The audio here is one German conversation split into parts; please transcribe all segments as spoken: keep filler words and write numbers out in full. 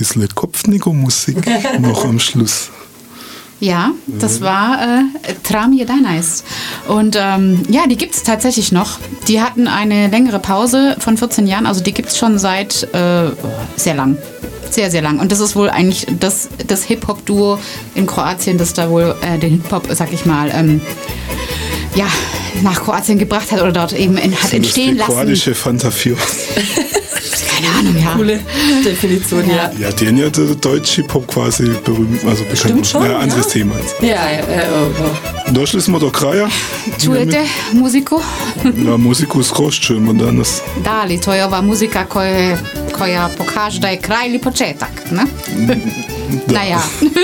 bisschen Kopfnicker-Musik noch am Schluss. Ja, das war äh, Tram Jedanais. Und ähm, ja, die gibt es tatsächlich noch. Die hatten eine längere Pause von vierzehn Jahren, also die gibt es schon seit äh, sehr lang. Sehr, sehr lang. Und das ist wohl eigentlich das, das Hip-Hop-Duo in Kroatien, das da wohl äh, den Hip-Hop, sag ich mal, ähm, ja, nach Kroatien gebracht hat oder dort eben in, hat Sind entstehen das die lassen. kroatische Fanta vier. Keine Ahnung, ja. Coole Definition, ja. Ja, die haben ja der deutsche Hip-Hop quasi berühmt, also bekannt. Stimmt schon, ja, anderes ja. Thema jetzt. Ja, ja, ja. Oh, Došli smo do kraja. Čujete muziku? Na muziku skrošćujemo danas. Da, ali to je ova muzika koja, koja pokaže da je kraj ili početak, ne? Da. Naja.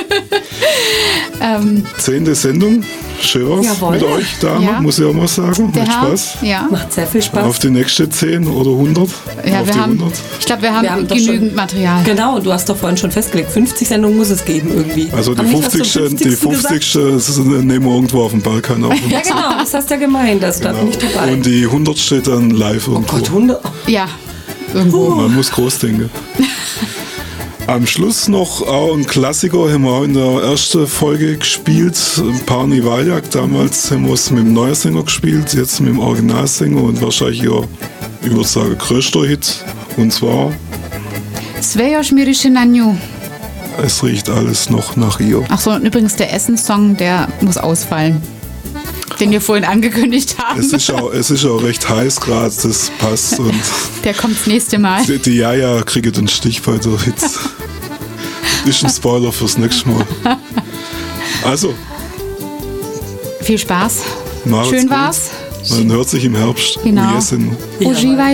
ähm, Zehnte Sendung. Schön was Jawohl. mit euch, Dame, Ja. muss ich auch mal sagen. der Macht Herr, Spaß. ja. Macht sehr viel Spaß. Auf die nächste zehn oder hundert. Ja, Auf wir die haben, hundert. ich glaube, wir haben, Wir haben doch genügend schon- Material. Genau, du hast doch vorhin schon festgelegt, fünfzig Sendungen muss es geben irgendwie. Also die Haben nicht, hast du fünfzigste, die fünfzigste gesagt? fünfzigste das nehmen wir irgendwo auf dem Balkan auf. Ja, genau, das hast du ja gemeint, das da bin ich dabei. Und die hundert dann live irgendwo. Gott, Hunde. Ja, irgendwo. Man muss groß denken. Am Schluss noch auch ein Klassiker, haben wir auch in der ersten Folge gespielt. Parni Valjak, damals haben wir es mit dem neuen Sänger gespielt, jetzt mit dem Originalsänger und wahrscheinlich ihr, ich würde sagen, größter Hit. Und zwar, Sve još miriše na nju. es riecht alles noch nach ihr. Ach so, und übrigens der Essen-Song, der muss ausfallen. Den wir vorhin angekündigt haben. Es ist auch, es ist auch recht heiß gerade, das passt. Und Der kommt das nächste Mal. die, die Jaja kriegen den Stich bei der Hitze. Ist ein Spoiler fürs nächste Mal. Also, Viel Spaß. macht's Schön gut. war's. Man hört sich im Herbst. Genau. Ujesen. Uživaj.